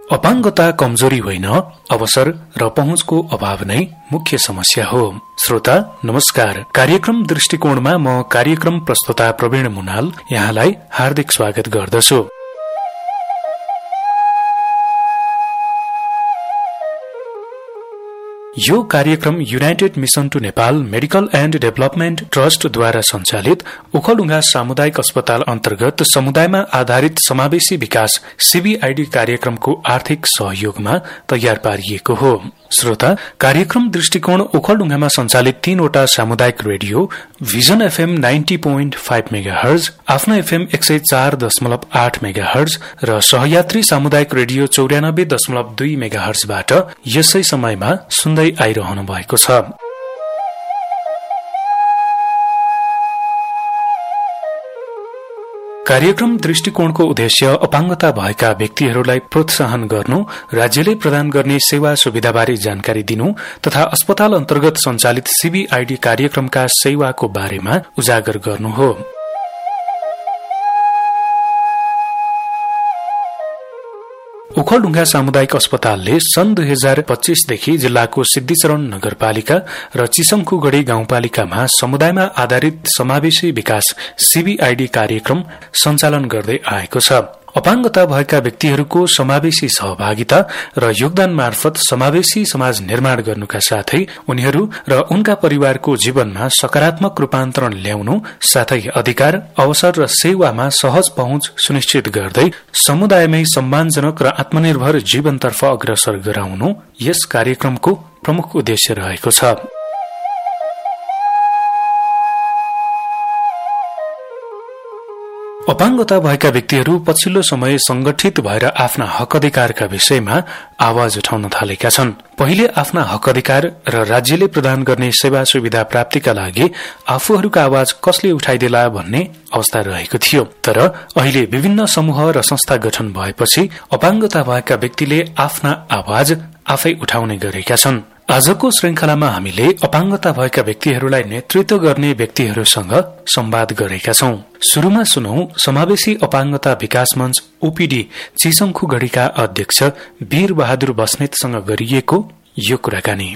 अपाङ्गता कमजोरी होइन, अवसर र पहुँचको अभाव नै मुख्य समस्या हो। श्रोता नमस्कार, कार्यक्रम दृष्टिकोणमा म कार्यक्रम प्रस्तुता प्रवीण मुनाल यहाँलाई हार्दिक स्वागत गर्दछु। यो कार्यक्रम United mission two Nepal medical and development ट्रस्टद्वारा सञ्चालित ओखलढुङ्गा सामुदायिक अस्पताल अन्तर्गत समुदायमा आधारित समावेशी विकास सीबीआईडी कार्यक्रमको आर्थिक सहयोगमा तयार पारिएको हो। श्रोता, कार्यक्रम दृष्टिकोण ओखलढुङ्गामा सञ्चालित 3वटा सामुदायिक रेडियो भिजन एफएम 90.5 मेगाहर्ज, आफ्नो एफएम 104.8 मेगाहर्ज र सहयात्री सामुदायिक रेडियो 94.2 मेगाहर्जबाट यसै समयमा सुन्दै आइरहनु भएको छ। कार्यक्रम दृष्टिकोणको उद्देश्य अपाङ्गता भएका व्यक्तिहरूलाई प्रोत्साहन गर्नु, राज्यले प्रदान गर्ने सेवा सुविधाबारे जानकारी दिनु तथा अस्पताल अन्तर्गत सञ्चालित सीबीआईडी कार्यक्रमका सेवाको बारेमा उजागर गर्नु हो। ओखलढुङ्गा सामुदायिक अस्पतालले सन् 2025 देखि जिल्लाको सिद्धिचरण नगरपालिका र चिसङखुगढी गाउँपालिकामा समुदायमा आधारित समावेशी विकास सीबीआईडी कार्यक्रम सञ्चालन गर्दै आएको छ। अपाङ्गता भएका व्यक्तिहरूको समावेशी सहभागिता र योगदान मार्फत समावेशी समाज निर्माण गर्नुका साथै उनीहरू र उनका परिवारको जीवनमा सकारात्मक रूपान्तरण ल्याउनु साथै अधिकार, अवसर र सेवामा सहज पहुँच सुनिश्चित गर्दै समुदायमै सम्मानजनक र आत्मनिर्भर जीवनतर्फ अग्रसर गराउनु यस कार्यक्रमको प्रमुख उद्देश्य रहेको छ। अपाङ्गता भएका व्यक्तिहरू पछिल्लो समय संगठित भएर आफ्ना हक अधिकारका विषयमा आवाज उठाउन थालेका छन्। पहिले आफ्ना हक अधिकार र राज्यले प्रदान गर्ने सेवा सुविधा प्राप्तिका लागि आफूहरूका आवाज कसले उठाइदेला भन्ने अवस्था रहेको थियो। तर अहिले विभिन्न समूह र संस्था गठन भएपछि अपाङ्गता भएका व्यक्तिले आफ्ना आवाज आफै उठाउने गरेका छन्। आजको श्रृंखलामा हामीले अपाङ्गता भएका व्यक्तिहरूलाई नेतृत्व गर्ने व्यक्तिहरूसँग संवाद गरेका छौं। शुरूमा सुनौ समावेशी अपाङ्गता विकास मञ्च ओपीडी चिसङखुगढीका अध्यक्ष वीर बहादुर बस्नेतसँग गरिएको यो कुराकानी।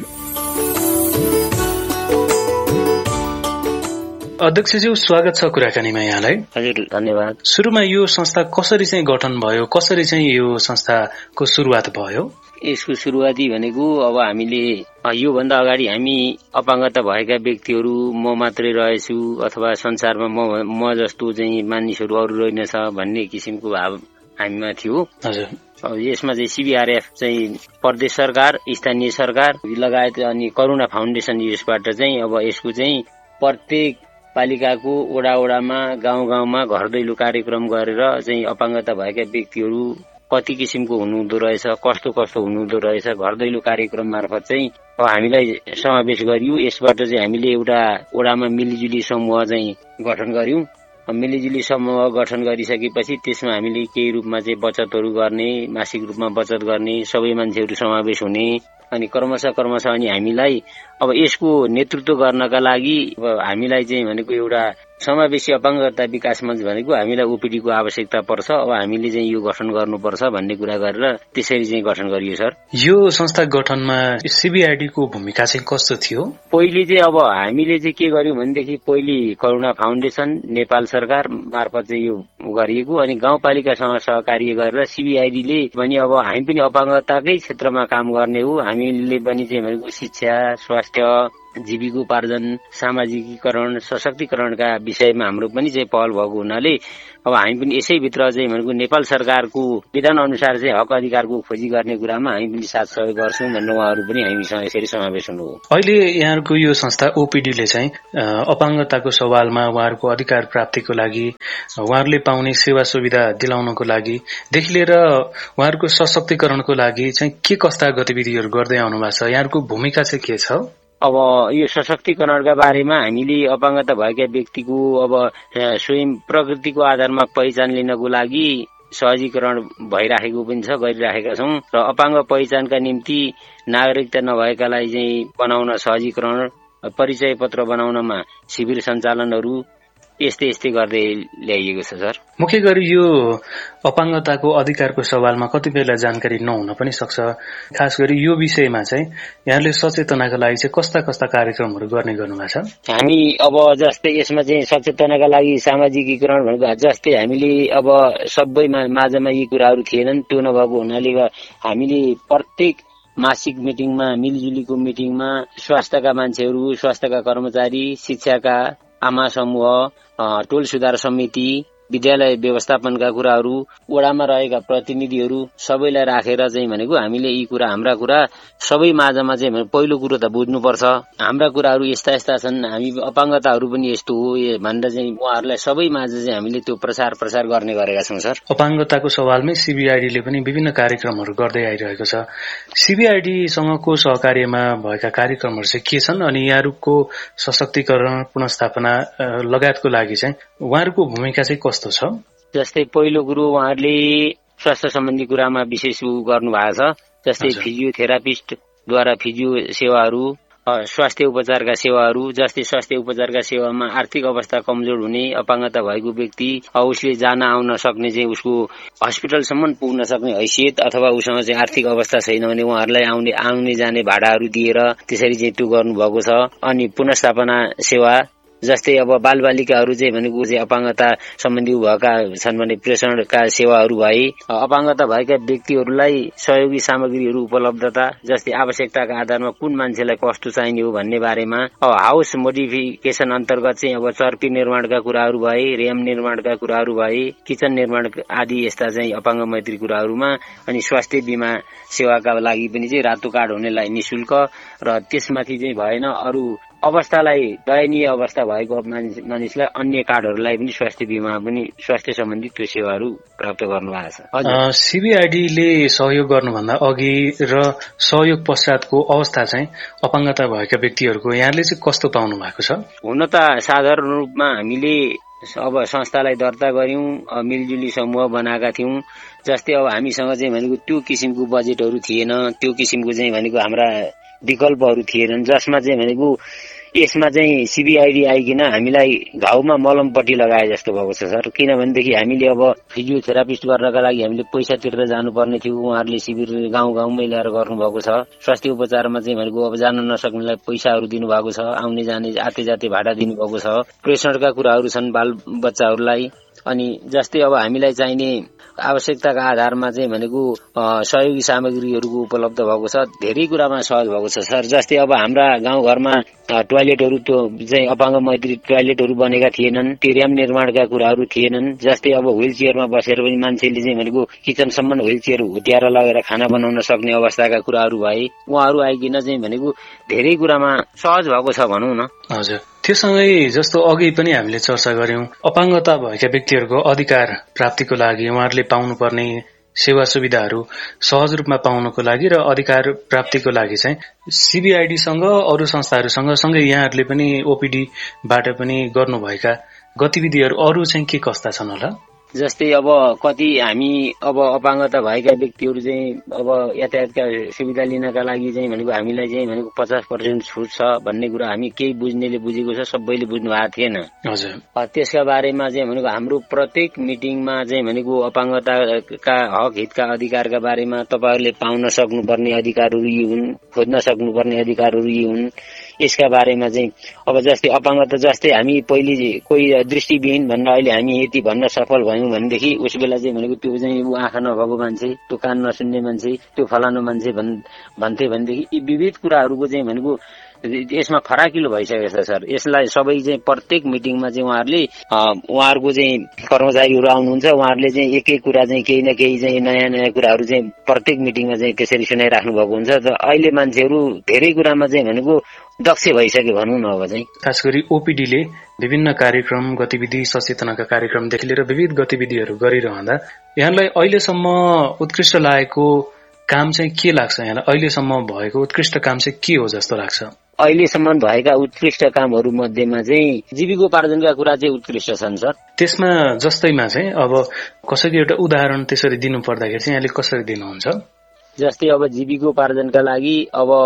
अध्यक्षज्यू, स्वागत छ कुराकानीमा यहाँलाई। हजुर, धन्यवाद। शुरूमा यो संस्था कसरी चाहिँ गठन भयो, कसरी चाहिँ यो संस्थाको शुरूआत भयो? यसको शुरूआती भनेको अब हामीले योभन्दा अगाडि हामी अपाङ्गता भएका व्यक्तिहरू म मात्रै रहेछु अथवा संसारमा म जस्तो चाहिँ मानिसहरू अरू रहेनछ भन्ने किसिमको भाव हामीमा थियो। हजुर। अब यसमा चाहिँ सीबीआरएफ चाहिँ प्रदेश सरकार, स्थानीय सरकार लगायत अनि करुणा फाउन्डेसन यसबाट चाहिँ अब यसको चाहिँ प्रत्येक पालिकाको वडामा गाउँ गाउँमा घर दैलो कार्यक्रम गरेर चाहिँ अपाङ्गता भएका व्यक्तिहरू कति किसिमको हुनुहुँदो रहेछ, कस्तो हुनुहुँदो रहेछ, घर दैलो कार्यक्रम मार्फत चाहिँ अब हामीलाई समावेश गरियो। यसबाट चाहिँ हामीले एउटा वडामा मिलिजुली समूह चाहिँ गठन गर्यौं। मिलिजुली समूह गठन गरिसकेपछि त्यसमा हामीले केही रूपमा चाहिँ बचतहरू गर्ने, मासिक रूपमा बचत गर्ने, सबै मान्छेहरू समावेश हुने अनि क्रमशः अनि हामीलाई अब यसको नेतृत्व गर्नका लागि अब हामीलाई चाहिँ भनेको एउटा समावेशी अपाङ्गता विकास मञ्च भनेको हामीलाई ओपीडीको आवश्यकता पर्छ। अब हामीले चाहिँ यो गठन गर्नुपर्छ भन्ने कुरा गरेर त्यसरी चाहिँ गठन गरियो। सर, यो संस्था गठनमा सीबीआईडीको भूमिका चाहिँ कस्तो थियो? पहिले चाहिँ अब हामीले चाहिँ के गर्यौं भनेदेखि पहिले करुणा फाउन्डेसन नेपाल सरकार मार्फत चाहिँ यो गरिएको अनि गाउँपालिकासँग सहकार्य गरेर सीबीआईडीले पनि अब हामी पनि अपाङ्गताकै क्षेत्रमा काम गर्ने हो, हामीले पनि चाहिँ भनेको शिक्षा, स्वास्थ्य, जीविकोपार्जन, सामाजिकीकरण, सशक्तिकरणका विषयमा हाम्रो पनि चाहिँ पहल भएको हुनाले अब हामी पनि यसैभित्र चाहिँ भनेको नेपाल सरकारको विधान अनुसार चाहिँ हक अधिकारको खोजी गर्ने कुरामा हामी पनि साथ सहयोग गर्छौं भन्ने उहाँहरू पनि हामीसँग यसरी समावेश हुनु हो। अहिले यहाँहरूको यो संस्था ओपीडीले चाहिँ अपाङ्गताको सवालमा उहाँहरूको अधिकार प्राप्तिको लागि, उहाँहरूले पाउने सेवा सुविधा दिलाउनको लागि देखि लिएर उहाँहरूको सशक्तिकरणको लागि चाहिँ के कस्ता गतिविधिहरू गर्दै आउनु भएको छ? यहाँहरूको भूमिका चाहिँ के छ? अब यो सशक्तिकरणका बारेमा हामीले अपाङ्गता भएका व्यक्तिको अब स्वयं प्रकृतिको आधारमा पहिचान लिनको लागि सहजीकरण भइराखेको पनि छ, गरिराखेका छौं र अपाङ्ग पहिचानका निम्ति नागरिकता नभएकालाई चाहिँ बनाउन सहजीकरण, परिचय पत्र बनाउनमा शिविर सञ्चालनहरू, यस्तै गर्दै ल्याइएको छ सर। मुख्य गरी यो अपाङ्गताको अधिकारको सवालमा कति बेला जानकारी नहुन पनि सक्छ। खास गरी यो विषयमा चाहिँ यहाँले सचेतनाका लागि चाहिँ कस्ता कार्यक्रमहरू गर्ने गर्नुभएको छ? हामी अब जस्तै यसमा चाहिँ सचेतनाका लागि सामाजिकीकरण भनेको जस्तै हामीले अब सबै माझमा यी कुराहरू थिएनन्, त्यो नभएको हुनाले हामीले प्रत्येक मासिक मिटिङमा, मिलजुलीको मिटिङमा स्वास्थ्यका मान्छेहरू, स्वास्थ्यका कर्मचारी, शिक्षाका आमा समूह, टोल सुधार समिति, विद्यालय व्यवस्थापनका कुराहरू, वडामा रहेका प्रतिनिधिहरू सबैलाई राखेर चाहिँ भनेको हामीले यी कुरा, हाम्रा कुरा सबै माझमा चाहिँ पहिलो कुरो त बुझ्नुपर्छ। हाम्रा कुराहरू यस्ता छन्, हामी अपाङ्गताहरू पनि यस्तो हो भनेर चाहिँ उहाँहरूलाई सबै माझ चाहिँ हामीले त्यो प्रचार गर्ने गरेका छौँ सर। अपाङ्गताको सवालमै सिबिआइडीले पनि विभिन्न कार्यक्रमहरू गर्दै आइरहेको छ। सिबिआइडीसँगको सहकार्यमा भएका कार्यक्रमहरू चाहिँ के छन् अनि यहाँहरूको सशक्तिकरण, पुनर्स्थापना लगायतको लागि चाहिँ उहाँहरूको भूमिका चाहिँ कस्तो छ? जस्तै पहिलो कुरो उहाँहरूले स्वास्थ्य सम्बन्धी कुरामा विशेष गर्नु भएको छ। जस्तै फिजियोथेरापिस्टद्वारा फिजियो सेवाहरू, स्वास्थ्य उपचारका सेवाहरू, जस्तै स्वास्थ्य उपचारका सेवामा आर्थिक अवस्था कमजोर हुने अपाङ्गता भएको व्यक्ति उसले जान आउन सक्ने चाहिँ उसको हस्पिटलसम्म पुग्न सक्ने हैसियत अथवा उसँग चाहिँ आर्थिक अवस्था छैन भने उहाँहरूलाई आउने जाने भाडाहरू दिएर त्यसरी चाहिँ त्यो गर्नुभएको छ। अनि पुनर्स्थापना सेवा जस्तै अब बालबालिकाहरू चाहिँ भनेको चाहिँ अपाङ्गता सम्बन्धी भएका छन् भने प्रेषणका सेवाहरू भए, अपाङ्गता भएका व्यक्तिहरूलाई सहयोगी सामग्रीहरू उपलब्धता, जस्तै आवश्यकताका आधारमा कुन मान्छेलाई कस्तो चाहिने हो भन्ने बारेमा, हाउस मोडिफिकेसन अन्तर्गत चाहिँ अब चर्की निर्माणका कुराहरू भए, र्याम निर्माणका कुराहरू भए, किचन निर्माण आदि यस्ता चाहिँ अपाङ्ग मैत्री कुराहरूमा। अनि स्वास्थ्य बिमा सेवाका लागि पनि चाहिँ रातो कार्ड हुनेलाई निशुल्क र त्यसमाथि चाहिँ भएन अरू अवस्थालाई दयनीय अवस्था भएको मानिसलाई अन्य कार्डहरूलाई पनि स्वास्थ्य बिमा पनि स्वास्थ्य सम्बन्धी त्यो सेवाहरू प्राप्त गर्नु भएको छ। सिबिआइडीले सहयोग गर्नुभन्दा अघि र सहयोग पश्चातको अवस्था चाहिँ अपाङ्गता भएका व्यक्तिहरूको यहाँले चाहिँ कस्तो पाउनु भएको छ? हुन त साधारण रूपमा हामीले अब संस्थालाई दर्ता गर्यौं, मिलजुली समूह बनाएका थियौं। जस्तै अब हामीसँग चाहिँ भनेको त्यो किसिमको बजेटहरू थिएन, त्यो किसिमको चाहिँ भनेको हाम्रा विकल्पहरू थिएनन्, जसमा चाहिँ भनेको यसमा चाहिँ सिबिआइडी आइकिन हामीलाई घाउमा मलमपट्टि लगाए जस्तो भएको छ सर। किनभनेदेखि हामीले अब फिजियोथेरापिस्ट गर्नका लागि हामीले पैसा तिरेर जानुपर्ने थियो, उहाँहरूले शिविर गाउँमै ल्याएर गर्नुभएको छ। स्वास्थ्य उपचारमा चाहिँ भनेको अब जान नसक्नेलाई पैसाहरू दिनुभएको छ, आउने जाने आते जाते भाडा दिनुभएको छ। प्रेषणका कुराहरू छन् बाल बच्चाहरूलाई। अनि जस्तै अब हामीलाई चाहिने आवश्यकताका आधारमा चाहिँ भनेको सहयोगी सामग्रीहरूको उपलब्ध भएको छ। धेरै कुरामा सहज भएको छ सर। जस्तै अब हाम्रा गाउँघरमा टोयलेटहरू त्यो चाहिँ अपाङ्ग मैत्री टोयलेटहरू बनेका थिएनन्, त्यो र्याम निर्माणका कुराहरू थिएनन्। जस्तै अब व्हील चेयरमा बसेर पनि मान्छेले चाहिँ भनेको किचनसम्म व्हील चेयर हुत्याएर लगेर खाना बनाउन सक्ने अवस्थाका कुराहरू भए, उहाँहरू आइकिन चाहिँ भनेको धेरै कुरामा सहज भएको छ भनौँ न। हजुर, त्यससँगै जस्तो अघि पनि हामीले चर्चा गर्यौं, अपाङ्गता भएका व्यक्तिहरूको अधिकार प्राप्तिको लागि उहाँहरूले पाउनुपर्ने सेवा सुविधाहरू सहज रूपमा पाउनको लागि र अधिकार प्राप्तिको लागि चाहिँ सिबिआइडीसँग अरू संस्थाहरूसँग सँगै यहाँहरूले पनि ओपिडीबाट पनि गर्नुभएका गतिविधिहरू अरू चाहिँ के कस्ता छन् होला? जस्तै अब कति हामी अब अपाङ्गता भएका व्यक्तिहरू चाहिँ अब यातायातका सुविधा लिनका लागि चाहिँ भनेको हामीलाई चाहिँ भनेको 50% छुट छ भन्ने कुरा हामी केही बुझ्नेले बुझेको छ, सबैले बुझ्नु भएको थिएन। हजुर, त्यसका बारेमा चाहिँ भनेको हाम्रो प्रत्येक मिटिङमा चाहिँ भनेको अपाङ्गताका हक हितका अधिकारका बारेमा तपाईहरूले पाउन सक्नुपर्ने अधिकारहरू यी हुन्, खोज्न सक्नुपर्ने अधिकारहरू यी हुन्, यसका बारेमा चाहिँ अब जस्तै अपाङ्गता जस्तै हामी पहिले कोही दृष्टिविहीन भनेर अहिले हामी यति भन्न सफल भयौं भनेदेखि उस बेला चाहिँ भनेको त्यो चाहिँ ऊ आँखा नभएको मान्छे, त्यो कान नसुन्ने मान्छे, त्यो फलानु मान्छे भन्थे भनेदेखि यी विविध कुराहरूको चाहिँ भनेको यसमा फराकिलो भइसकेको छ सर। यसलाई सबै चाहिँ प्रत्येक मिटिङमा चाहिँ उहाँहरूको चाहिँ कर्मचारीहरू आउनुहुन्छ, उहाँहरूले चाहिँ एक एक कुरा चाहिँ केही न केही चाहिँ नयाँ कुराहरू चाहिँ प्रत्येक मिटिङमा चाहिँ त्यसरी सुनाइराख्नु भएको हुन्छ। र अहिले मान्छेहरू धेरै कुरामा चाहिँ भनेको दक्ष भइसक्यो भनौँ न। अब चाहिँ खास गरी ओपिडीले विभिन्न कार्यक्रम गतिविधि सचेतनाका कार्यक्रमदेखि लिएर विविध गतिविधिहरू गरिरहँदा यहाँलाई अहिलेसम्म उत्कृष्ट लागेको काम चाहिँ के लाग्छ? यहाँलाई अहिलेसम्म भएको उत्कृष्ट काम चाहिँ के हो जस्तो लाग्छ? अहिलेसम्म भएका उत्कृष्ट कामहरू मध्येमा चाहिँ जीविकोपार्जनका कुरा चाहिँ उत्कृष्ट छन् सर। त्यसमा जस्तैमा चाहिँ अब कसरी एउटा उदाहरण त्यसरी दिनु पर्दाखेरि चाहिँ यहाँले कसरी दिनुहुन्छ? जस्तै अब जीविकोपार्जनका लागि अब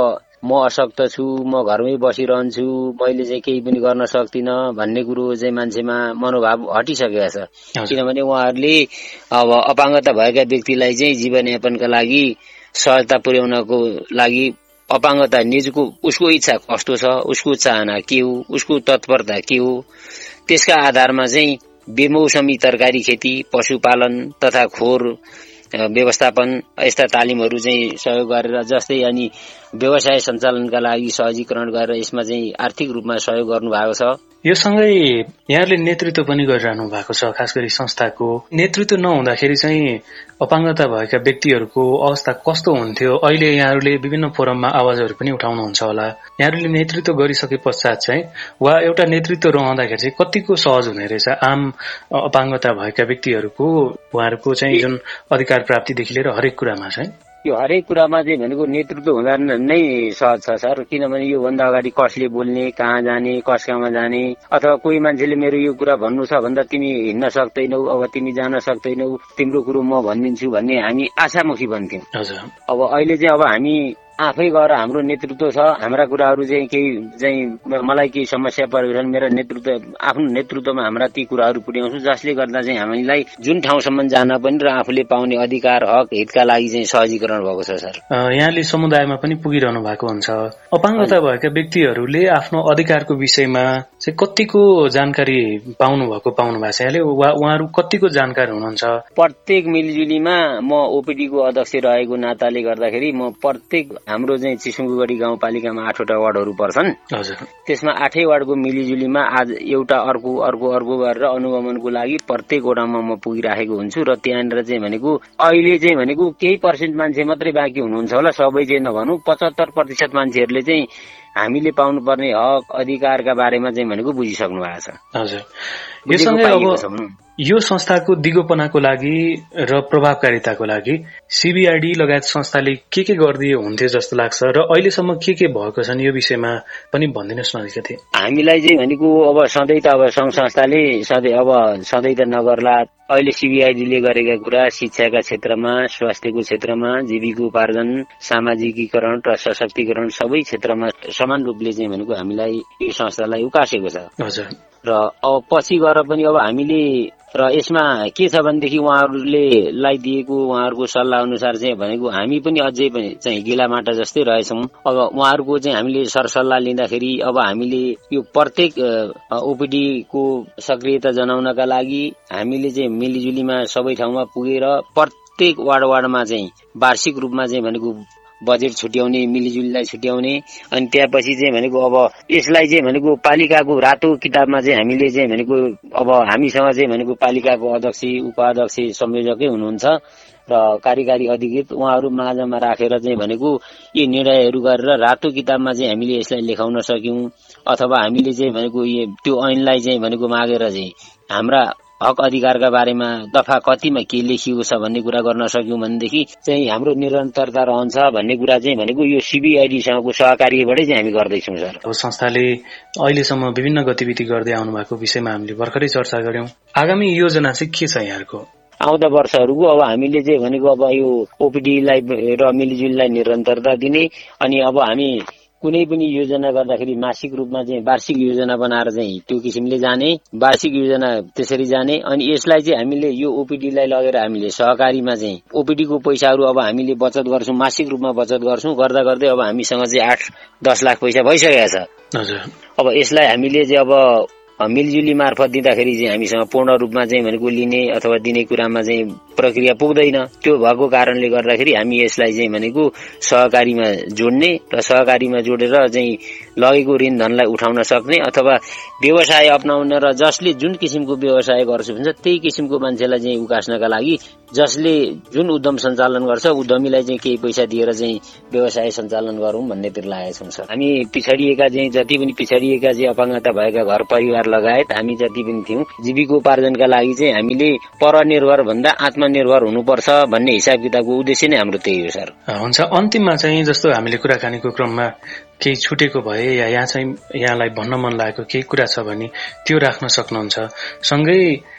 म अशक्त छु, म घरमै बसिरहन्छु, मैले चाहिँ केही पनि गर्न सक्दिनँ भन्ने कुरो चाहिँ मान्छेमा मनोभाव हटिसकेको छ। किनभने उहाँहरूले अब अपाङ्गता भएका व्यक्तिलाई चाहिँ जीवनयापनका लागि सहजता पुर्याउनको लागि अपाङ्गता निजको उसको इच्छा कस्तो छ, उसको चाहना के हो, उसको तत्परता के हो, त्यसका आधारमा चाहिँ बेमौसमी तरकारी खेती, पशुपालन तथा खोर व्यवस्थापन यस्ता तालिमहरू चाहिँ सहयोग गरेर, जस्तै अनि व्यवसाय सञ्चालनका लागि सहजीकरण गरेर यसमा चाहिँ आर्थिक रूपमा सहयोग गर्नु भएको छ। यो सँगै यहाँले नेतृत्व पनि गरिरहनु भएको छ। खास गरी संस्थाको नेतृत्व नहुँदाखेरि चाहिँ अपाङ्गता भएका व्यक्तिहरूको अवस्था कस्तो हुन्थ्यो? अहिले यहाँहरूले विभिन्न फोरममा आवाजहरू पनि उठाउनुहुन्छ होला। यहाँहरूले नेतृत्व गरिसके पश्चात चाहिँ वा एउटा नेतृत्व रहँदाखेरि चाहिँ कतिको सहज हुने रहेछ आम अपाङ्गता भएका व्यक्तिहरूको उहाँहरूको चाहिँ जुन अधिकार प्राप्तिदेखि लिएर हरेक कुरामा चाहिँ? यो हरेक कुरामा चाहिँ भनेको नेतृत्व हुँदा नै सहज छ सर। किनभने योभन्दा अगाडि कसले बोल्ने, कहाँ जाने, कसकामा जाने, अथवा कोही मान्छेले मेरो यो कुरा भन्नु छ भन्दा तिमी हिँड्न सक्दैनौ, अब तिमी जान सक्दैनौ, तिम्रो कुरो म भनिदिन्छु भन्ने हामी आशामुखी बन्थ्यौं। अब अहिले चाहिँ अब हामी आफै गएर हाम्रो नेतृत्व छ, हाम्रा कुराहरू चाहिँ केही चाहिँ मलाई केही समस्या परेको छ मेरो नेतृत्व आफ्नो नेतृत्वमा हाम्रा ती कुराहरू पुर्याउँछु, जसले गर्दा चाहिँ हामीलाई जुन ठाउँसम्म जान पनि र आफूले पाउने अधिकार हक हितका लागि चाहिँ सहजीकरण भएको छ सर। यहाँले समुदायमा पनि पुगिरहनु भएको हुन्छ। अपाङ्गता भएका व्यक्तिहरूले आफ्नो अधिकारको विषयमा चाहिँ कतिको जानकारी पाउनु भएको छ यहाँले, वा उहाँहरू कतिको जानकार हुनुहुन्छ? प्रत्येक मिलिजुलीमा म ओपिडीको अध्यक्ष रहेको नाताले गर्दाखेरि म प्रत्येक हाम्रो चाहिँ चिसुङगढी गाउँपालिकामा 8वटा वार्डहरू पर्छन्। त्यसमा 8 वार्डको मिलिजुलीमा आज एउटा अर्को अर्को अर्को गरेर अनुगमनको लागि प्रत्येक वडामा म पुगिराखेको हुन्छु। र त्यहाँनिर चाहिँ भनेको अहिले चाहिँ भनेको केही पर्सेन्ट मान्छे मात्रै बाँकी हुनुहुन्छ होला, सबै चाहिँ नभनौँ 75% मान्छेहरूले चाहिँ हामीले पाउनुपर्ने हक अधिकारका बारेमा चाहिँ भनेको बुझिसक्नु भएको छ। हजुर, यो सँगै अब यो संस्थाको दिगोपनाको लागि र प्रभावकारिताको लागि सीबीआरडी लगायत संस्थाले के गरिदिए हुन्थ्यो जस्तो लाग्छ र अहिलेसम्म के भएको छन् यो विषयमा पनि भनिदिनुहोस् न अलिकति। हामीलाई चाहिँ भनेको अब सधैँ त अब संघ संस्थाले सधैँ त नगर्ला। अहिले सीबीआईडीले गरेका कुरा शिक्षाका क्षेत्रमा, स्वास्थ्यको क्षेत्रमा, जीविकोपार्जन, सामाजिकीकरण र सशक्तिकरण सबै क्षेत्रमा समान रूपले चाहिँ भनेको हामीलाई यो संस्थालाई उकासेको छ। हजुर। र अब पछि गएर पनि अब हामीले र यसमा के छ भनेदेखि उहाँहरूलाई दिएको उहाँहरूको सल्लाह अनुसार चाहिँ भनेको हामी पनि अझै पनि चाहिँ गिला माटा जस्तै रहेछौँ। अब उहाँहरूको चाहिँ हामीले सरसल्लाह लिँदाखेरि अब हामीले यो प्रत्येक ओपिडी को सक्रियता जनाउनका लागि हामीले चाहिँ मिलिजुलीमा सबै ठाउँमा पुगेर प्रत्येक वार्डमा चाहिँ वार्षिक रूपमा चाहिँ भनेको बजेट छुट्याउने, मिलिजुलीलाई छुट्याउने, अनि त्यसपछि चाहिँ भनेको अब यसलाई चाहिँ भनेको पालिकाको रातो किताबमा चाहिँ हामीले चाहिँ भनेको अब हामीसँग चाहिँ भनेको पालिकाको अध्यक्ष, उपाध्यक्ष, संयोजकै हुनुहुन्छ र कार्यकारी अधिकृत उहाँहरू माझमा राखेर चाहिँ भनेको यी निर्णयहरू गरेर रातो किताबमा चाहिँ हामीले यसलाई लेखाउन सक्यौं, अथवा हामीले चाहिँ भनेको त्यो ऐनलाई चाहिँ भनेको मागेर चाहिँ हाम्रा हक अधिकारका बारेमा दफा कतिमा के लेखिएको छ भन्ने कुरा गर्न सक्यौं भनेदेखि चाहिँ हाम्रो निरन्तरता रहन्छ भन्ने कुरा चाहिँ भनेको यो सीबीआईडीसँगको सहकार्यबाटै चाहिँ हामी गर्दैछौँ सर। अब संस्थाले अहिलेसम्म विभिन्न गतिविधि गर्दै आउनु भएको विषयमा हामीले भर्खरै चर्चा गर्यौं। आगामी योजना चाहिँ के छ यहाँको? आउँदा वर्षहरूको अब हामीले चाहिँ भनेको अब यो ओपिडीलाई र मिलिजुलीलाई निरन्तरता दिने, अनि अब हामी कुनै पनि योजना गर्दाखेरि मासिक रूपमा चाहिँ वार्षिक योजना बनाएर चाहिँ त्यो किसिमले जाने, वार्षिक योजना त्यसरी जाने, अनि यसलाई चाहिँ हामीले यो ओपिडीलाई लगेर हामीले सहकारीमा चाहिँ ओपिडीको पैसाहरू अब हामीले बचत गर्छौं, मासिक रूपमा बचत गर्छौं, गर्दा गर्दै अब हामीसँग चाहिँ 8-10 लाख पैसा भइसकेको छ। हजुर। अब यसलाई हामीले चाहिँ अब मिलिजुली मार्फत दिँदाखेरि चाहिँ हामीसँग पूर्ण रूपमा चाहिँ भनेको लिने अथवा दिने कुरामा चाहिँ प्रक्रिया पुग्दैन। त्यो भएको कारणले गर्दाखेरि हामी यसलाई चाहिँ भनेको सहकारीमा जोड्ने र सहकारीमा जोडेर चाहिँ लगेको ऋण धनलाई उठाउन सक्ने अथवा व्यवसाय अपनाउने र जसले जुन किसिमको व्यवसाय गर्छ भन्छ त्यही किसिमको मान्छेलाई चाहिँ उकास्नका लागि जसले जुन उद्यम सञ्चालन गर्छ उद्यमीलाई चाहिँ केही पैसा दिएर चाहिँ व्यवसाय सञ्चालन गरौं भन्नेतिर लागेका छौं सर। हामी पिछडिएका चाहिँ जति पनि पिछडिएका चाहिँ अपाङ्गता भएका घर परिवार लगायत हामी जति पनि थियौं जीविकोपार्जनका लागि चाहिँ हामीले परनिर्भर भन्दा आत्मनिर्भर हुनुपर्छ भन्ने हिसाब किताबको उद्देश्य नै हाम्रो त्यही हो सर। हुन्छ, अन्तिममा चाहिँ जस्तो हामीले कुराकानीको क्रममा केही छुटेको भए या यहाँ चाहिँ यहाँलाई भन्न मन लागेको केही कुरा छ भने त्यो राख्न सक्नुहुन्छ। सँगै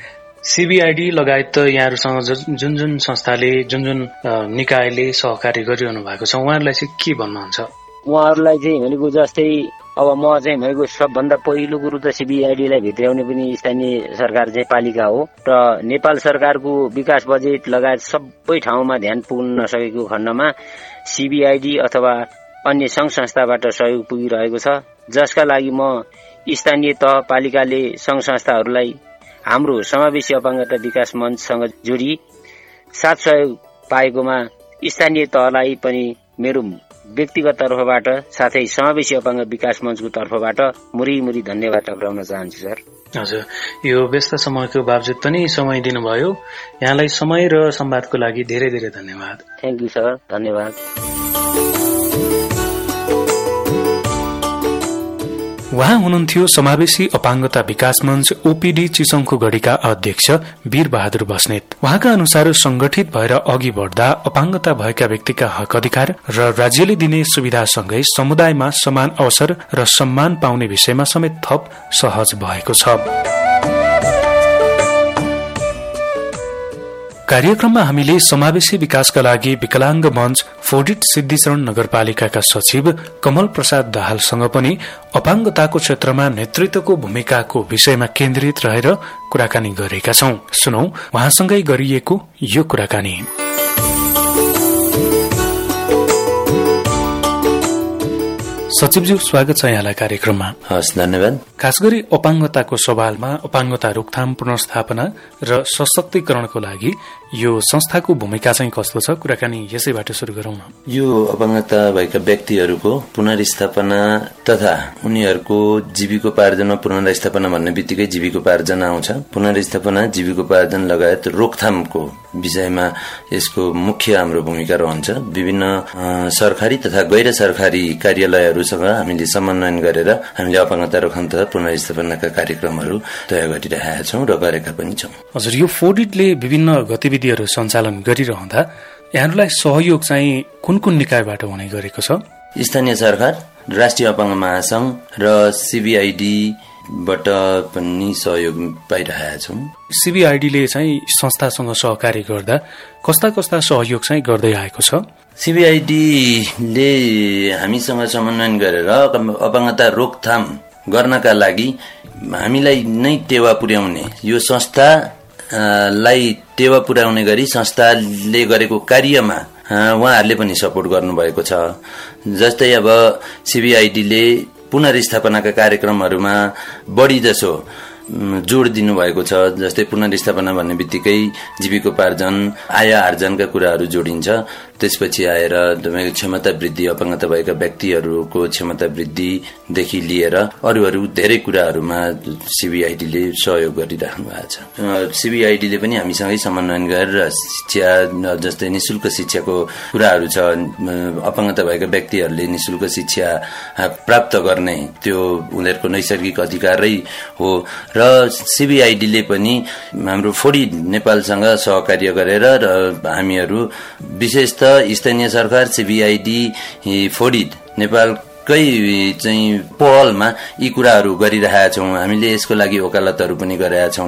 सीबीआईडी लगायत यहाँहरूसँग जुन जुन संस्थाले जुन जुन निकायले सहकार्य गरिरहनु भएको छ उहाँहरूलाई चाहिँ के भन्नुहुन्छ? उहाँहरूलाई चाहिँ भनेको जस्तै अब म चाहिँ भनेको सबभन्दा पहिलो कुरो त सिबिआइडीलाई भित्र्याउने पनि स्थानीय सरकार चाहिँ पालिका हो र नेपाल सरकारको विकास बजेट लगायत सबै ठाउँमा ध्यान पुग्न नसकेको खण्डमा सिबिआइडी अथवा अन्य संघ संस्थाबाट सहयोग पुगिरहेको छ, जसका लागि म स्थानीय तह पालिकाले संघ संस्थाहरूलाई हाम्रो समावेशी अपाङ्गता विकास मञ्चसँग जोडी साथ सहयोग पाएकोमा स्थानीय तहलाई पनि मेरो व्यक्तिगत तर्फबाट साथै समावेशी अपाङ्ग विकास मञ्चको तर्फबाट मुरी धन्यवाद टक्राउन चाहन्छु सर। हजुर, यो व्यस्त समयको बावजुद पनि समय दिनुभयो। यहाँलाई समय र संवादको लागि धेरै धेरै धन्यवाद। थ्याङ्क यू सर, धन्यवाद। उहाँ हुनुहुन्थ्यो समावेशी अपाङ्गता विकास मञ्च ओपीडी चिसङको गढीका अध्यक्ष वीर बहादुर बस्नेत। उहाँका अनुसार संगठित भएर अघि बढ्दा अपाङ्गता भएका व्यक्तिका हक अधिकार र राज्यले दिने सुविधासँगै समुदायमा समान अवसर र सम्मान पाउने विषयमा समेत थप सहज भएको छ। कार्यक्रममा हामीले समावेशी विकासका लागि विकलांग मञ्च फोडिट सिद्धिचरण नगरपालिकाका सचिव कमल प्रसाद दाहालसँग पनि अपाङ्गताको क्षेत्रमा नेतृत्वको भूमिकाको विषयमा केन्द्रित रहेर कुराकानी गरेका छौं। सुनौ उहाँसँगै गरिएको यो कुराकानी। सचिवज्यू, स्वागत छ यहाँलाई कार्यक्रममा। हस्, धन्यवाद। खास गरी अपाङ्गताको सवालमा अपाङ्गता रोकथाम, पुनर्स्थापना र सशक्तिकरणको लागि यो संस्थाको भूमिका चाहिँ कस्तो छ, कुराकानी यसैबाट शुरू गरौं न। यो अपाङ्गता भएका व्यक्तिहरूको पुनर्स्थापना तथा उनीहरूको जीविकोपार्जनमा पुनर्स्थापना भन्ने बित्तिकै जीविकोपार्जन आउँछ। पुनर्स्थापना, जीविकोपार्जन लगायत रोकथामको विषयमा यसको मुख्य हाम्रो भूमिका रहन्छ। विभिन्न सरकारी तथा गैर सरकारी कार्यालयहरूसँग हामीले समन्वयन गरेर हामीले अपाङ्गता रोकथाम तथा पुनर्स्थापनाका कार्यक्रमहरू तय गरिरहेका छौं र गरेका पनि छौं। हजुर, यो फोडिटले विभिन्न गतिविधिहरू सञ्चालन गरिरहँदा यहाँहरूलाई सहयोग चाहिँ कुन कुन निकायबाट हुने गरेको छ? स्थानीय सरकार, राष्ट्रिय अपाङ्ग महासंघ र सिबिआइडी बाट पनि सहयोग पाइरहेका छौं। सिबिआइडीले चाहिँ संस्थासँग सहकार्य गर्दा कस्ता कस्ता सहयोग चाहिँ गर्दै आएको छ? सिबिआइडीले हामीसँग समन्वयन गरेर अपाङ्गता रोकथाम गर्नका लागि हामीलाई नै टेवा पुर्याउने, यो संस्थालाई टेवा पुर्याउने गरी संस्थाले गरेको कार्यमा उहाँहरूले पनि सपोर्ट गर्नुभएको छ। जस्तै अब सिबिआइडीले पुनर्स्थापनाका कार्यक्रमहरूमा बढी जसो जोड दिनुभएको छ। जस्तै पुनर्स्थापना भन्ने बित्तिकै जीविकोपार्जन, आय आर्जनका कुराहरू जोडिन्छ। त्यसपछि आएर तपाईँको क्षमता वृद्धि, अपाङ्गता भएका व्यक्तिहरूको क्षमता वृद्धिदेखि लिएर अरू धेरै कुराहरूमा सिबिआइडीले सहयोग गरिराख्नु भएको छ। सिबिआइडीले पनि हामीसँगै समन्वयन गरेर शिक्षा, जस्तै निशुल्क शिक्षाको कुराहरू छ। अपाङ्गता भएका व्यक्तिहरूले निशुल्क शिक्षा प्राप्त गर्ने त्यो उनीहरूको नैसर्गिक अधिकारै हो र सिबिआइडीले पनि हाम्रो फोडी नेपालसँग सहकार्य गरेर र हामीहरू विशेष त स्थानीय सरकार, सिबिआइडी, फोडिट नेपालकै चाहिँ पहलमा यी कुराहरू गरिरहेका छौं। हामीले यसको लागि वकालतहरू पनि गरेका छौं।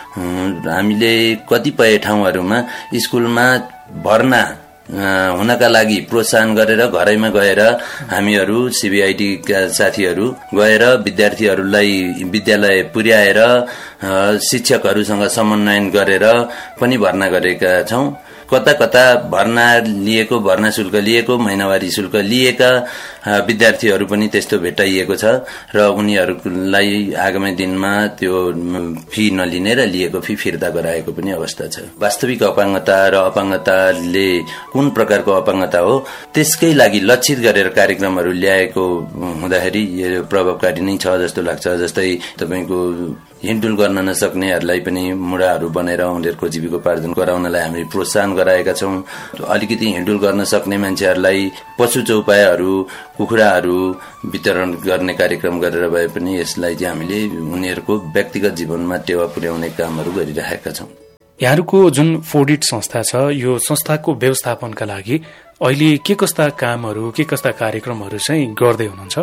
हामीले कतिपय ठाउँहरूमा स्कुलमा भर्ना हुनका लागि प्रोत्साहन गरेर घरैमा गएर हामीहरू सिबिआइडीका साथीहरू गएर विद्यार्थीहरूलाई विद्यालय पुर्याएर शिक्षकहरूसँग समन्वयन गरेर पनि भर्ना गरेका छौं। कता कता भर्ना लिएको, भर्ना शुल्क लिएको, महिनावारी शुल्क लिएका विद्यार्थीहरू पनि त्यस्तो भेटाइएको छ र उनीहरूलाई आगामी दिनमा त्यो फी नलिने र लिएको फी फिर्ता गराएको पनि अवस्था छ। वास्तविक अपाङ्गता र अपाङ्गताले कुन प्रकारको अपाङ्गता हो त्यसकै लागि लक्षित गरेर कार्यक्रमहरू ल्याएको हुँदाखेरि यो प्रभावकारी नै छ जस्तो लाग्छ। जस्तै तपाईको हिँडडुल गर्न नसक्नेहरूलाई पनि मुढाहरू बनेर उनीहरूको जीविकोपार्जन गराउनलाई हामी प्रोत्साहन गराएका छौं। अलिकति हिँडडुल गर्न सक्ने मान्छेहरूलाई पशु चौपायाहरू, कुखुराहरू वितरण गर्ने कार्यक्रम गरेर भए पनि यसलाई चाहिँ हामीले उनीहरूको व्यक्तिगत जीवनमा टेवा पुर्याउने कामहरू गरिरहेका छौं। यहाँहरूको जुन फोडिट संस्था छ, यो संस्थाको व्यवस्थापनका लागि अहिले के कस्ता कामहरू, के कस्ता कार्यक्रमहरू चाहिँ गर्दै हुनुहुन्छ?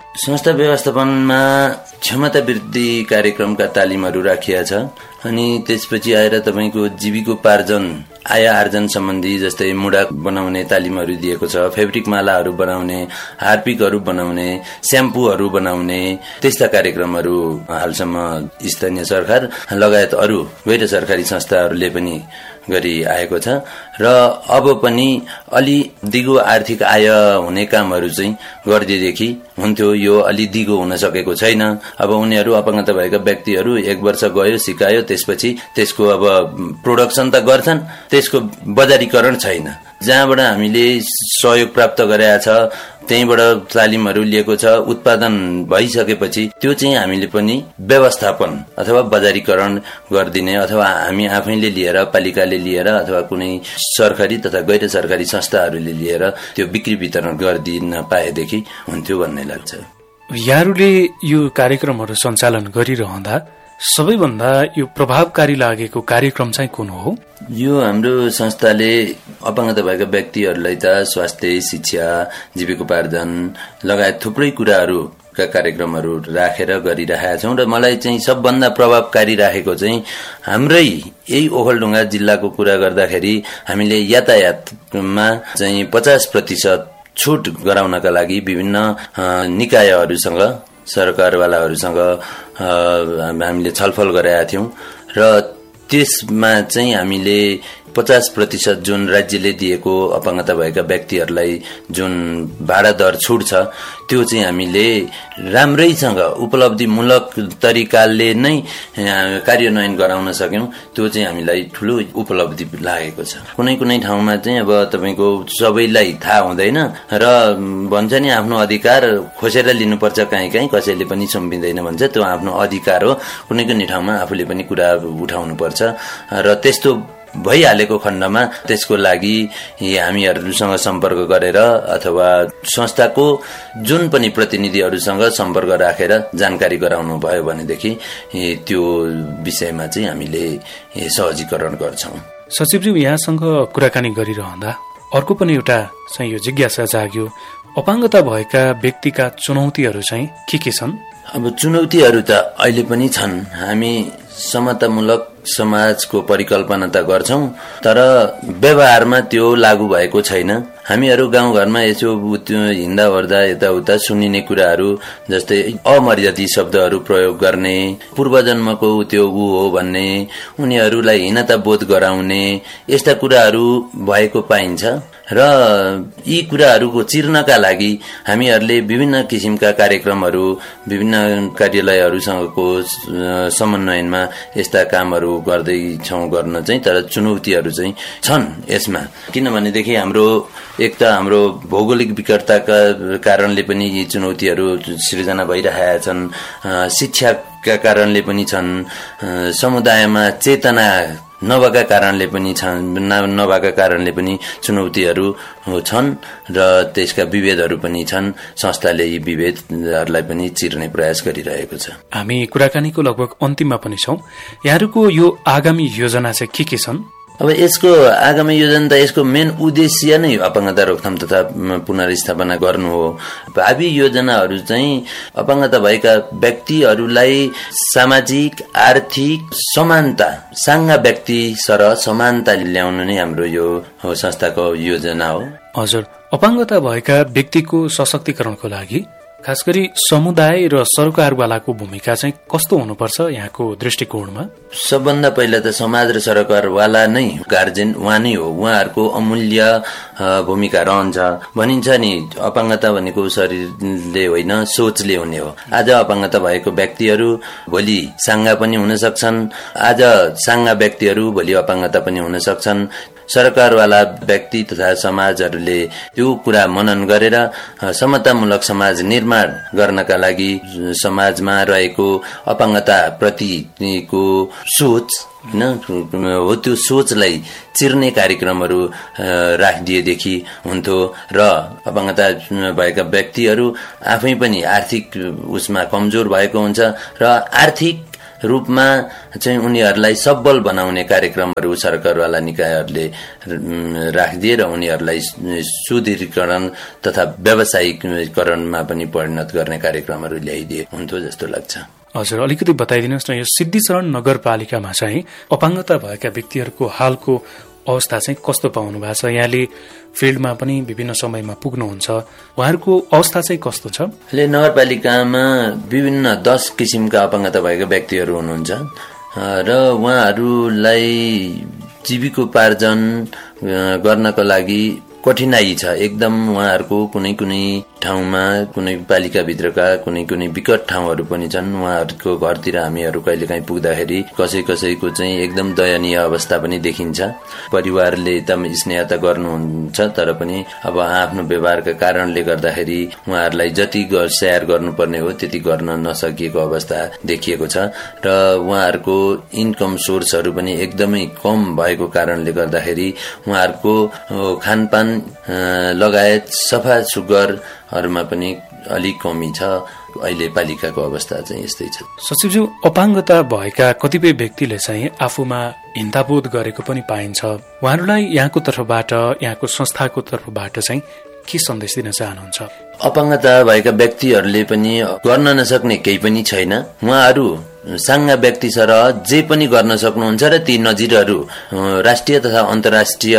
संस्था व्यवस्थापनमा क्षमता वृद्धि कार्यक्रमका तालिमहरू राखिया छ अनि त्यसपछि आएर तपाईको जीविकोपार्जन आय आर्जन सम्बन्धी जस्तै मुढा बनाउने तालिमहरू दिएको छ, फेब्रिक मालाहरू बनाउने, हार्पिकहरू बनाउने, स्याम्पूहरू बनाउने त्यस्ता कार्यक्रमहरू हालसम्म स्थानीय सरकार लगायत अरू गैर सरकारी संस्थाहरूले पनि गरी आएको छ र अब पनि अलि दिगो आर्थिक आय हुने कामहरू चाहिँ गर्दिएदेखि हुन्थ्यो। यो अलि दिगो हुन सकेको छैन। अब उनीहरू अपाङ्गता भएका व्यक्तिहरू 1 वर्ष गयो सिकायो, त्यसपछि त्यसको अब प्रोडक्सन त गर्छन्, त्यसको बजारीकरण छैन। जहाँबाट हामीले सहयोग प्राप्त गरेका छ त्यहीबाट तालिमहरू लिएको छ, उत्पादन भइसकेपछि त्यो चाहिँ हामीले पनि व्यवस्थापन अथवा बजारीकरण गरिदिने अथवा हामी आफैले लिएर पालिकाले लिएर अथवा कुनै सरकारी तथा गैर सरकारी संस्थाहरूले लिएर त्यो बिक्री वितरण गरिदिन पाएदेखि हुन्थ्यो भन्ने लाग्छ। यहाँहरूले यो कार्यक्रमहरू सञ्चालन गरिरहँदा सबैभन्दा यो प्रभावकारी लागेको कार्यक्रम चाहिँ कुन हो? यो हाम्रो संस्थाले अपाङ्गता भएका व्यक्तिहरूलाई त स्वास्थ्य, शिक्षा, जीविकोपार्जन लगायत थुप्रै कुराहरूका कार्यक्रमहरू राखेर गरिरहेका छौं र मलाई चाहिँ सबभन्दा प्रभावकारी राखेको चाहिँ हाम्रै यही ओखलढुङ्गा जिल्लाको कुरा गर्दाखेरि हामीले यातायातमा चाहिँ 50% छुट गराउनका लागि विभिन्न निकायहरूसँग सरकारवालाहरूसँग हामीले छलफल गरेका थियौं र त्यसमा चाहिँ हामीले 50% जुन राज्यले दिएको अपाङ्गता भएका व्यक्तिहरूलाई जुन भाडा दर छुट छ त्यो चाहिँ हामीले राम्रैसँग उपलब्धिमूलक तरिकाले नै कार्यान्वयन गराउन सक्यौं। त्यो चाहिँ हामीलाई ठूलो उपलब्धि लागेको छ। कुनै कुनै ठाउँमा चाहिँ अब तपाईको सबैलाई थाहा हुँदैन र भन्छ नि आफ्नो अधिकार खोसेर लिनुपर्छ, कहीँ कसैले पनि सुम्पिँदैन भन्छ। त्यो आफ्नो अधिकार हो। कुनै कुनै ठाउँमा आफूले पनि कुरा उठाउनु पर्छ र त्यस्तो भइहालेको खण्डमा त्यसको लागि हामीहरूसँग सम्पर्क गरेर अथवा संस्थाको जुन पनि प्रतिनिधिहरूसँग सम्पर्क राखेर जानकारी गराउनु भयो भनेदेखि त्यो विषयमा चाहिँ हामीले सहजीकरण गर्छौं। सचिवज्यू, यहाँसँग कुराकानी गरिरहँदा अर्को पनि एउटा चाहिँ यो जिज्ञासा जाग्यो, अपाङ्गता भएका व्यक्तिका चुनौतीहरू चाहिँ के छन्? अब चुनौतीहरू त अहिले पनि छन्। हामी समतामूलक समाजको परिकल्पना त गर्छौं तर व्यवहारमा त्यो लागू भएको छैन। हामीहरू गाउँघरमा यसो हिँड्दा ओर्दा यताउता सुनिने कुराहरू जस्तै अमर्यादित शब्दहरू प्रयोग गर्ने, पूर्वजन्मको त्यो हो भन्ने, उनीहरूलाई हीनता बोध गराउने यस्ता कुराहरू भएको पाइन्छ र यी कुराहरूको चिर्नका लागि हामीहरूले विभिन्न किसिमका कार्यक्रमहरू विभिन्न कार्यालयहरूसँगको समन्वयनमा यस्ता कामहरू गर्दैछौं गर्न चाहिँ। तर चुनौतीहरू चाहिँ छन् यसमा, किनभनेदेखि हाम्रो एक त हाम्रो भौगोलिक विकटताका कारणले पनि यी चुनौतीहरू सृजना भइरहेका छन्, शिक्षाका कारणले पनि छन्, समुदायमा चेतना नभएका कारणले पनि चुनौतीहरू छन् र त्यसका विभेदहरू पनि छन्। संस्थाले यी विभेदहरूलाई पनि चिर्ने प्रयास गरिरहेको छ। हामी कुराकानीको लगभग अन्तिममा पनि छौं। यहाँहरूको यो आगामी योजना चाहिँ के छन्? अब यसको आगामी योजना त यसको मेन उद्देश्य नै अपाङ्गता रोकथाम तथा पुनर्स्थापना गर्नु हो। भावी योजनाहरू चाहिँ अपाङ्गता भएका व्यक्तिहरूलाई सामाजिक आर्थिक समानता, साङ्गा व्यक्ति सरह समानता ल्याउनु नै हाम्रो यो संस्थाको योजना हो। हजुर, अपाङ्गता भएका व्यक्तिको सशक्तिकरणको लागि खास गरी समुदाय र सरकारवालाको भूमिका चाहिँ कस्तो हुनुपर्छ यहाँको दृष्टिकोणमा? सबभन्दा पहिला त समाज र सरकारवाला नै गार्जेन उहाँ नै हो। उहाँहरूको अमूल्य भूमिका रहन्छ। भनिन्छ नि अपाङ्गता भनेको शरीरले होइन सोचले हुने हो। आज अपाङ्गता भएको व्यक्तिहरू भोलि साङ्गा पनि हुन सक्छन्, आज साङ्गा व्यक्तिहरू भोलि अपाङ्गता पनि हुन सक्छन्। सरकारवाला व्यक्ति तथा समाजहरूले त्यो कुरा मनन गरेर समतामूलक समाज निर्माण गर्नका लागि समाजमा रहेको अपाङ्गता प्रतिको सोच हो, त्यो सोचलाई चिर्ने कार्यक्रमहरू राखिदिएदेखि हुन्थ्यो र अपाङ्गता भएका व्यक्तिहरू आफै पनि आर्थिक उसमा कमजोर भएको हुन्छ र आर्थिक रूपमा चाहिँ उनीहरूलाई सबल बनाउने कार्यक्रमहरू सरकारवाला निकायहरूले राखिदिए र उनीहरूलाई सुदृढीकरण तथा व्यावसायिकरणमा पनि परिणत गर्ने कार्यक्रमहरू ल्याइदिए हुन्थ्यो जस्तो लाग्छ। हजुर, अलिकति बताइदिनुहोस् न, यो सिद्धिचरण नगरपालिकामा चाहिँ अपाङ्गता भएका व्यक्तिहरूको हालको अवस्था चाहिँ कस्तो पाउनु भएको छ? यहाँले फिल्डमा पनि विभिन्न समयमा पुग्नुहुन्छ, उहाँहरूको अवस्था चाहिँ कस्तो छ? अहिले नगरपालिकामा विभिन्न 10 किसिमका अपाङ्गता भएका व्यक्तिहरू हुनुहुन्छ र उहाँहरूलाई जीविकोपार्जन गर्नको लागि कठिनाई छ एकदम। उहाँहरूको कुनै कुनै ठाउँमा कुनै पालिकाभित्रका कुनै विकट ठाउँहरू पनि छन्। उहाँहरूको घरतिर हामीहरू कहिलेकाहीँ पुग्दाखेरि कसैको चाहिँ एकदम दयनीय अवस्था पनि देखिन्छ। परिवारले एकदम स्नेह त गर्नुहुन्छ तर पनि अब आफ्नो व्यवहारका कारणले गर्दाखेरि उहाँहरूलाई जति स्याहार गर्नुपर्ने हो त्यति गर्न नसकिएको अवस्था देखिएको छ र उहाँहरूको इन्कम सोर्सहरू पनि एकदमै कम भएको कारणले गर्दाखेरि उहाँहरूको खानपान लगायत सफा सुग्घरहरूमा पनि अलिक कमी छ। अहिले पालिकाको अवस्था चाहिँ यस्तै छ। सचिवज्यू, अपाङ्गता भएका कतिपय व्यक्तिले चाहिँ आफूमा हिंसाबोध गरेको पनि पाइन्छ। उहाँहरूलाई यहाँको तर्फबाट, यहाँको संस्थाको तर्फबाट चाहिँ के सन्देश दिन चाहनुहुन्छ? अपाङ्गता भएका व्यक्तिहरूले पनि गर्न नसक्ने केही पनि छैन। उहाँहरू साङ्गा व्यक्ति सरह जे पनि गर्न सक्नुहुन्छ र ती नजिरहरू राष्ट्रिय तथा अन्तर्राष्ट्रिय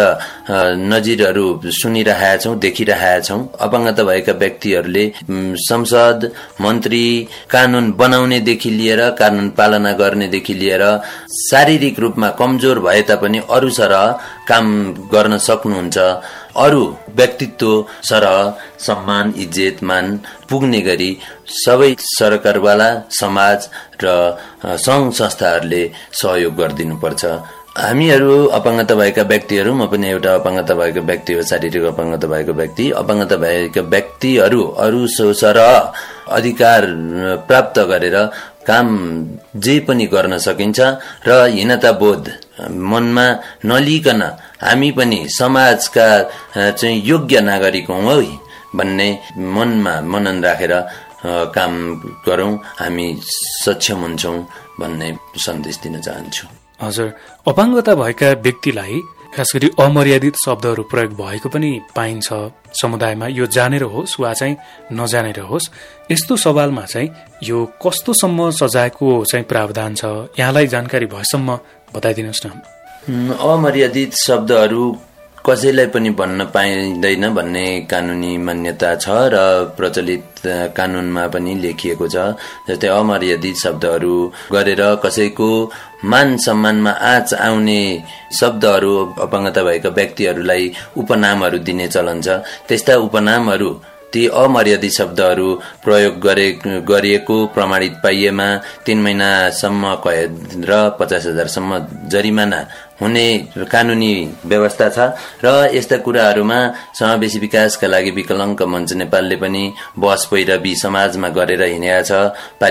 नजिरहरू सुनिरहेका छौं, देखिरहेका छौं। अपाङ्गता भएका व्यक्तिहरूले संसद, मन्त्री, कानून बनाउनेदेखि लिएर कानून पालना गर्नेदेखि लिएर शारीरिक रूपमा कमजोर भए तापनि अरू सरह काम गर्न सक्नुहुन्छ। अरू व्यक्तित्व सरह सम्मान, इज्जत, मान पुग्ने गरी सबै सरकारवाला, समाज र संघ संस्थाहरूले सहयोग गरिदिनुपर्छ। हामीहरू अपाङ्गता भएका व्यक्तिहरू, म पनि एउटा अपाङ्गता भएको व्यक्ति हो, शारीरिक अपाङ्गता भएको व्यक्ति। अपाङ्गता भएका व्यक्तिहरू अरू सरह अधिकार प्राप्त गरेर काम जे पनि गर्न सकिन्छ र हीनता बोध मनमा नलिकन हामी पनि समाजका चाहिँ योग्य नागरिक हौं है भन्ने मनमा मनन राखेर काम गरौं, हामी सक्षम हुन्छौं भन्ने सन्देश दिन चाहन्छु। हजुर, अपाङ्गता भएका व्यक्तिलाई खास गरी अमर्यादित शब्दहरू प्रयोग भएको पनि पाइन्छ समुदायमा। यो जानेर होस् वा चाहिँ नजानेर होस्, यस्तो सवालमा चाहिँ यो कस्तोसम्म सजायको चाहिँ प्रावधान छ, यहाँलाई जानकारी भएसम्म बताइदिनुहोस् न। अमर्यादित शब्दहरू कसैलाई पनि भन्न पाइँदैन भन्ने कानूनी मान्यता छ र प्रचलित कानूनमा पनि लेखिएको छ। जस्तै अमर्यादित शब्दहरू गरेर कसैको मान सम्मानमा आँच आउने शब्दहरू अपाङ्गता भएका व्यक्तिहरूलाई उपनामहरू दिने चलन छ। त्यस्ता उपनामहरू, ती अमर्यादित शब्दहरू प्रयोग गरिएको प्रमाणित पाइएमा 3 महिनासम्म कैद र 50,000 सम्म जरिमाना हुने कानूनी व्यवस्था छ। र यस्ता कुराहरूमा समावेशी विकासका लागि विकलाङ्ग मञ्च नेपालले पनि बस पैरवी समाजमा गरेर हिँडेको छ।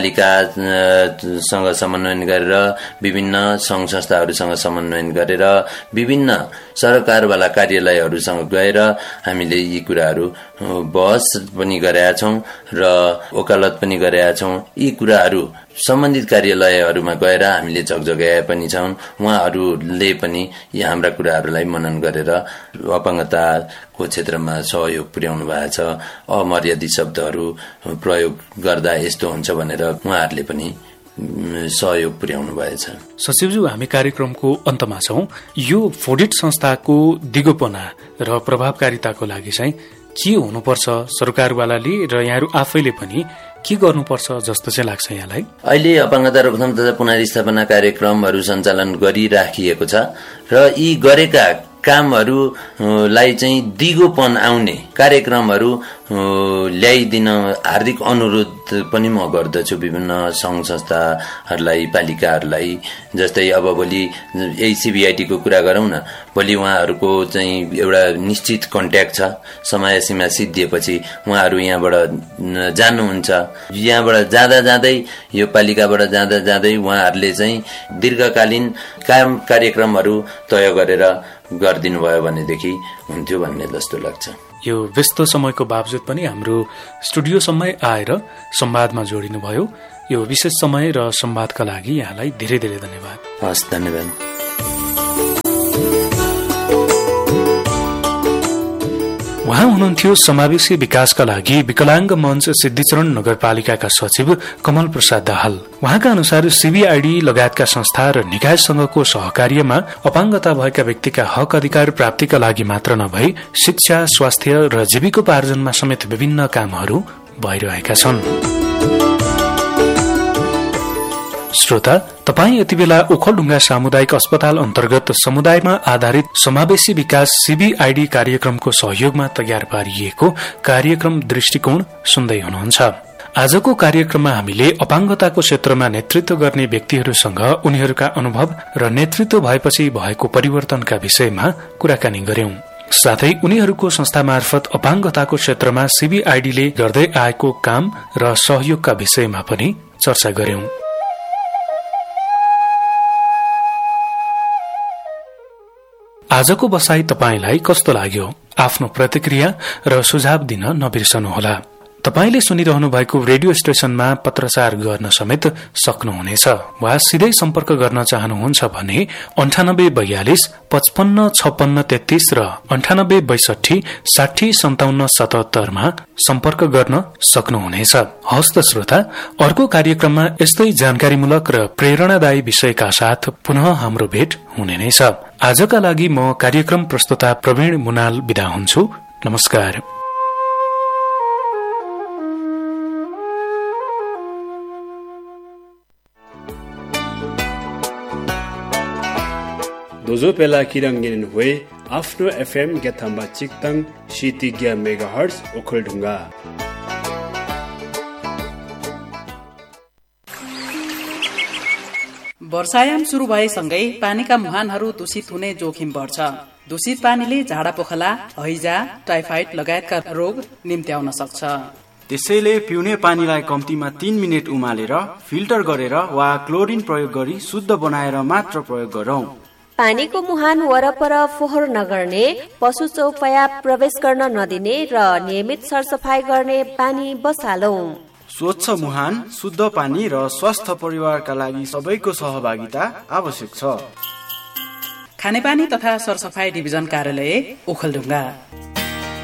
पालिकासँग समन्वयन गरेर, विभिन्न संघ संस्थाहरूसँग समन्वयन गरेर, विभिन्न सरकारवाला कार्यालयहरूसँग गएर हामीले यी कुराहरू बहस पनि गरेका छौं र वकालत पनि गरेका छौं। यी कुराहरू सम्बन्धित कार्यालयहरूमा गएर हामीले जगजगाए पनि छौं। उहाँहरूले पनि यी हाम्रा कुराहरूलाई मनन गरेर अपाङ्गताको क्षेत्रमा सहयोग पुर्याउनु भएको छ। अमर्यादित शब्दहरू प्रयोग गर्दा यस्तो हुन्छ भनेर उहाँहरूले पनि सहयोग पुर्याउनु भएछ। सचिवज्यू, हामी कार्यक्रमको अन्तमा छौं। यो फोडिट संस्थाको दिगोपना र प्रभावकारिताको लागि चाहिँ के हुनुपर्छ सरकारवालाले र यहाँहरू आफैले पनि के गर्नुपर्छ जस्तो चाहिँ लाग्छ यहाँलाई? अहिले अपाङ्गता रोकथाम तथा पुनर्स्थापना कार्यक्रमहरू सञ्चालन गरिराखिएको छ र यी गरेका कामहरूलाई चाहिँ दिगोपन आउने कार्यक्रमहरू ल्याइदिन हार्दिक अनुरोध पनि म गर्दछु विभिन्न संघ संस्थाहरूलाई, पालिकाहरूलाई। जस्तै अब भोलि यही सीबीआईटी को कुरा गरौं न, भोलि उहाँहरूको चाहिँ एउटा निश्चित कन्ट्याक्ट छ। समय सीमा सिद्धिएपछि उहाँहरू यहाँबाट जानुहुन्छ। यहाँबाट जाँदा जाँदै, यो पालिकाबाट जाँदा जाँदै उहाँहरूले चाहिँ दीर्घकालीन कार्यक्रमहरू तय गरेर गरिदिनु भयो भनेदेखि हुन्थ्यो भन्ने जस्तो लाग्छ। यो व्यस्त समयको बावजुद पनि हाम्रो स्टुडियोसम्मै आएर संवादमा जोडिनुभयो। यो विशेष समय र संवादका लागि यहाँलाई धेरै धेरै धन्यवाद। हस्, धन्यवाद। उहाँ हुनुहुन्थ्यो समावेशी विकासका लागि विकलांग मञ्च सिद्धिचरण नगरपालिकाका सचिव कमल प्रसाद दाहाल। उहाँका अनुसार सीबीआईडी लगायतका संस्था र निकायसँगको सहकार्यमा अपाङ्गता भएका व्यक्तिका हक अधिकार प्राप्तिका लागि मात्र नभई शिक्षा, स्वास्थ्य र जीविकोपार्जनमा समेत विभिन्न कामहरू भइरहेका छन्। श्रोता, तपाई यति बेला ओखलढुङ्गा सामुदायिक अस्पताल अन्तर्गत समुदायमा आधारित समावेशी विकास सीबीआईडी कार्यक्रमको सहयोगमा तयार पारिएको कार्यक्रम दृष्टिकोण सुन्दै हुनुहुन्छ। आजको कार्यक्रममा हामीले अपाङ्गताको क्षेत्रमा नेतृत्व गर्ने व्यक्तिहरूसँग उनीहरूका अनुभव र नेतृत्व भएपछि भएको परिवर्तनका विषयमा कुराकानी गर्यौं। साथै उनीहरूको संस्था मार्फत अपाङ्गताको क्षेत्रमा सीबीआईडीले गर्दै आएको काम र सहयोगका विषयमा पनि चर्चा गर्यौं। आजको बसाई तपाईलाई कस्तो लाग्यो? आफ्नो प्रतिक्रिया र सुझाव दिन नबिर्सनुहोला। तपाईले सुनिरहनु भएको रेडियो स्टेशनमा पत्रचार गर्न समेत सक्नुहुनेछ वा सिधै सम्पर्क गर्न चाहनुहुन्छ भने 9842 55 56 33 र 9862 60 57 77 मा सम्पर्क गर्न सक्नुहुनेछ। हस्त श्रोता, अर्को कार्यक्रममा यस्तै जानकारीमूलक र प्रेरणादायी विषयका साथ पुनः हाम्रो भेट हुने नै छ। आजका लागि म कार्यक्रम प्रस्तुता प्रवीण मुनाल बिदा हुन्छु। नमस्कार। दोजो पेला किरङ्गिन हुए आफ्नो एफएम गेथाम्बा चिक्तङ शीतिज्ञ मेगाहर्ज ओखलढुङ्गा। वर्षायाम सुरु भएसँगै पानीका मुहानहरू दूषित हुने जोखिम बढ्छ। दूषित पानीले झाडा पोखला, हैजा, टाइफाइड लगायतका रोग निम्त्याउन सक्छ। त्यसैले पिउने पानीलाई कम्तीमा 3 मिनेट उमालेर फिल्टर गरेर वा क्लोरिन प्रयोग गरी शुद्ध बनाएर मात्र प्रयोग गरौं। पानीको मुहान वरपर फोहोर नगर्ने, पशु चौपाया प्रवेश गर्न नदिने र नियमित सरसफाई गर्ने पानी बसालौं। स्वच्छ मुहान, शुद्ध पानी र स्वस्थ परिवारका लागि सबैको सहभागिता आवश्यक छ। खानेपानी तथा सरसफाई डिभिजन कार्यालय ओखलढुङ्गा।